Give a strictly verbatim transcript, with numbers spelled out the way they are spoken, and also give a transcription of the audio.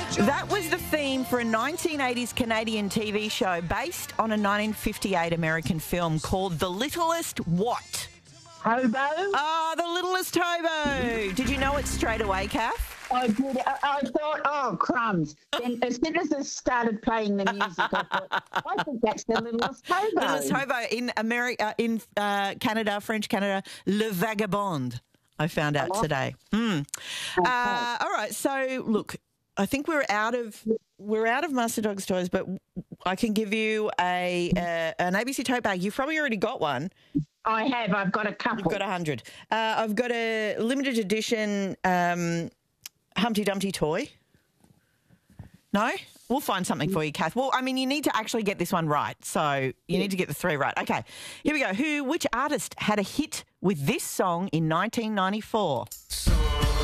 That was the theme for a nineteen eighties Canadian T V show based on a nineteen fifty-eight American film called The Littlest What? Hobo? Ah, The Littlest Hobo. Did you know it straight away, Kath? I did. I, I thought, oh, crumbs. Then as soon as it started playing the music, I thought, I think that's The Littlest Hobo. Littlest Hobo in America, uh, in uh, Canada, French Canada, Le Vagabond. I found out Oh. today. Hmm. Okay. Uh, all right. So look, I think we're out of we're out of Master Dog's toys, but I can give you a uh, an A B C tote bag. You've probably already got one. I have. I've got a couple. You've got a hundred. Uh, I've got a limited edition um, Humpty Dumpty toy. No? We'll find something for you, Kath. Well, I mean, you need to actually get this one right. So you need to get the three right. Okay, here we go. Who, which artist had a hit with this song in nineteen ninety-four? So